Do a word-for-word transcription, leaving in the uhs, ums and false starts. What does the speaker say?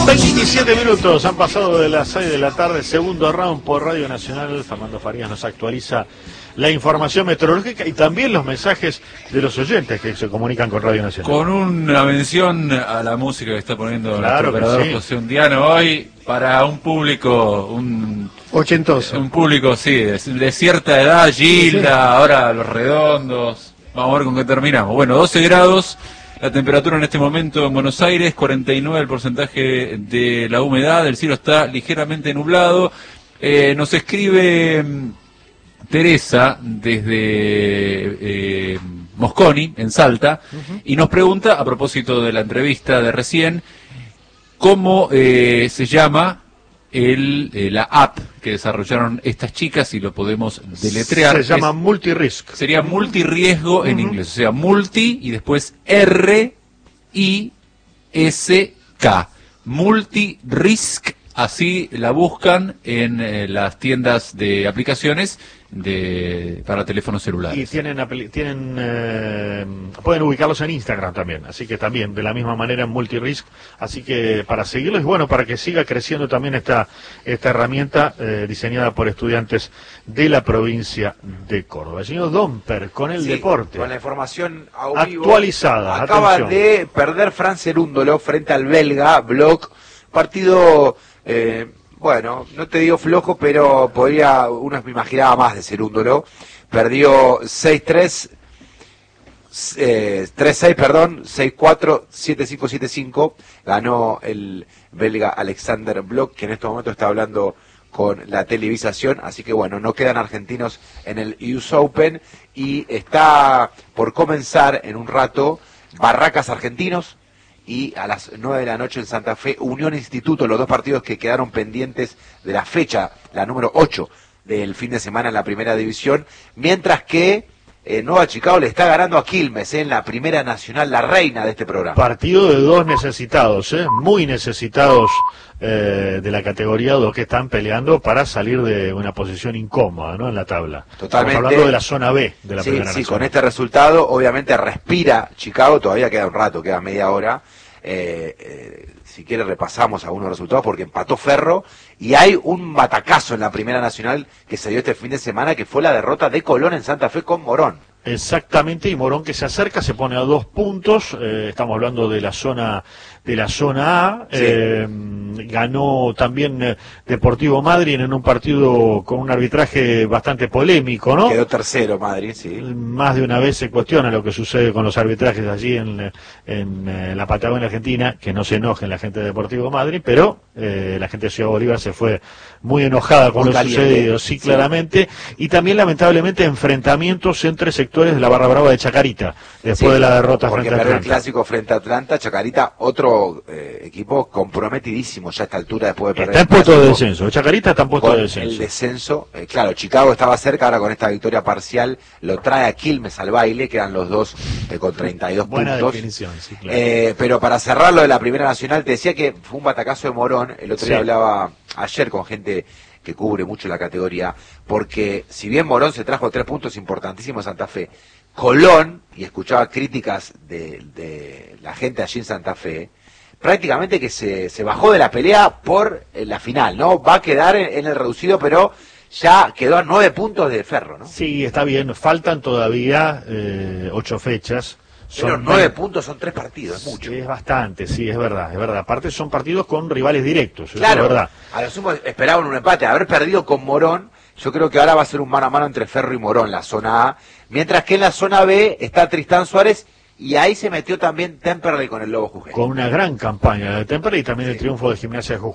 veintisiete minutos han pasado de las seis de la tarde, segundo round por Radio Nacional. Fernando Farías nos actualiza la información meteorológica y también los mensajes de los oyentes que se comunican con Radio Nacional. Con una mención a la música que está poniendo claro nuestro operador sí. José Undiano hoy, para un público, un ochentoso. Un público, sí, de, de cierta edad, Gilda, sí. Ahora Los Redondos. Vamos a ver con qué terminamos. Bueno, doce grados. La temperatura en este momento en Buenos Aires, cuarenta y nueve el porcentaje de la humedad, el cielo está ligeramente nublado. Eh, nos escribe Teresa desde eh, Mosconi, en Salta, uh-huh. y nos pregunta, a propósito de la entrevista de recién, cómo eh, se llama el eh, la app que desarrollaron estas chicas, y lo podemos deletrear. Se llama es, Multirisk. Sería multirriesgo en uh-huh. inglés, o sea, multi y después R I S K. Multirisk, así la buscan en eh, las tiendas de aplicaciones de para teléfonos celulares. Y tienen tienen eh, pueden ubicarlos en Instagram también, así que también de la misma manera en Multirisk, así que para seguirlos y bueno, para que siga creciendo también esta esta herramienta eh, diseñada por estudiantes de la provincia de Córdoba. El señor Domper con el sí, deporte. Con la información a vivo, actualizada. Acaba atención. de perder Fran Cerúndolo frente al belga Bloch, partido eh, bueno, no te digo flojo, pero podría, uno me imaginaba más de Cerúndolo. Perdió seis tres, eh, tres seis, perdón, seis cuatro, siete cinco, siete cinco. Ganó el belga Alexander Bloch, que en estos momentos está hablando con la televisación. Así que bueno, no quedan argentinos en el U S Open. Y está por comenzar en un rato Barracas Argentinos. Y a las nueve de la noche en Santa Fe, Unión Instituto, los dos partidos que quedaron pendientes de la fecha, la número ocho del fin de semana en la primera división, mientras que eh, Nueva Chicago le está ganando a Quilmes eh, en la primera nacional, la reina de este programa. Partido de dos necesitados, eh, muy necesitados eh, de la categoría dos, que están peleando para salir de una posición incómoda, ¿no? En la tabla. Totalmente. Estamos hablando de la zona B de la sí, primera sí, nacional. Con este resultado, obviamente respira Chicago, todavía queda un rato, queda media hora. Eh, eh, si quiere repasamos algunos resultados porque empató Ferro y hay un batacazo en la primera nacional que se dio este fin de semana, que fue la derrota de Colón en Santa Fe con Morón. Exactamente, y Morón que se acerca, se pone a dos puntos, eh, estamos hablando de la zona de la zona A, sí. eh, ganó también eh, Deportivo Madrid en un partido con un arbitraje bastante polémico, ¿no? Quedó tercero Madrid, sí. Más de una vez se cuestiona lo que sucede con los arbitrajes allí en, en, en la Patagonia Argentina, que no se enojen la gente de Deportivo Madrid, pero eh, la gente de Ciudad Bolívar se fue muy enojada con muy lo caliente. Sucedido, sí, claramente, sí. Y también lamentablemente enfrentamientos entre sectores de la Barra Brava de Chacarita, después sí, de la derrota frente a Atlanta. Porque el clásico frente a Atlanta, Chacarita, otro eh, equipo comprometidísimo ya a esta altura después de perder. Está en puesto de descenso, Chacarita está en puesto de descenso. El descenso, eh, claro, Chicago estaba cerca, ahora con esta victoria parcial lo trae a Quilmes al baile, quedan los dos eh, con treinta y dos Buena puntos. Definición, sí, claro. eh, pero para cerrarlo de la primera nacional, te decía que fue un batacazo de Morón, el otro sí. día hablaba ayer con gente que cubre mucho la categoría, porque si bien Morón se trajo tres puntos importantísimos a Santa Fe, Colón, y escuchaba críticas de, de la gente allí en Santa Fe, prácticamente que se, se bajó de la pelea por la final, ¿no? Va a quedar en, en el reducido, pero ya quedó a nueve puntos de Ferro, ¿no? Sí, está bien, faltan todavía eh, ocho fechas. Pero son nueve puntos, son tres partidos, es mucho. Sí, es bastante, sí, es verdad, es verdad. Aparte son partidos con rivales directos, claro, es verdad. A lo sumo esperaban un empate, haber perdido con Morón, yo creo que ahora va a ser un mano a mano entre Ferro y Morón, la zona A, mientras que en la zona B está Tristán Suárez, y ahí se metió también Temperley con el Lobo Jujuy. Con una gran campaña de Temperley y también sí. el triunfo de Gimnasia de Jujuy.